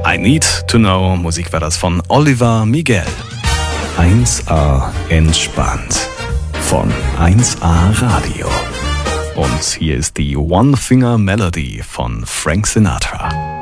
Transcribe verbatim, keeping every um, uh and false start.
I Need to Know, Musik war das von Oliver Miguel. eins A entspannt von eins A Radio. Und hier ist die One Finger Melody von Frank Sinatra.